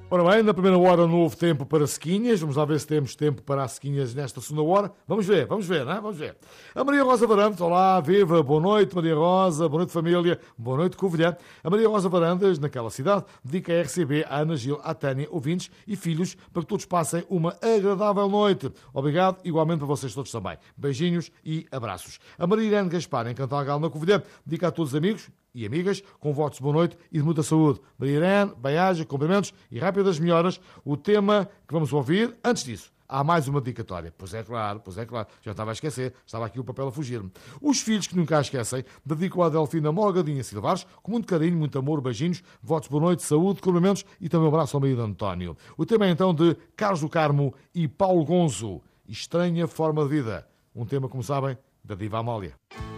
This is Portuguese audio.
Ora bem, na primeira hora não houve tempo para sequinhas. Vamos lá ver se temos tempo para as sequinhas nesta segunda hora. Vamos ver, não é? Vamos ver. A Maria Rosa Varandas, olá, viva, boa noite Maria Rosa, boa noite família, boa noite Covilhã. A Maria Rosa Varandas, naquela cidade, dedica a RCB a Ana Gil, a Tânia, ouvintes e filhos, para que todos passem uma agradável noite. Obrigado, igualmente para vocês todos também. Beijinhos e abraços. A Maria Irene Gaspar, em Cantagal, na Covilhã, dedica a todos os amigos e amigas, com votos de boa noite e de muita saúde. Maria Irene, bem-aja, cumprimentos e rápidas melhoras. O tema que vamos ouvir, antes disso, há mais uma dedicatória. Pois é claro, já estava a esquecer, estava aqui o papel a fugir-me. Os filhos que nunca a esquecem, dedicam a Delfina Morgadinha Silvares, com muito carinho, muito amor, beijinhos, votos de boa noite, saúde, cumprimentos e também um abraço ao marido António. O tema é então de Carlos do Carmo e Paulo Gonzo, Estranha Forma de Vida. Um tema, como sabem, da Diva Amália.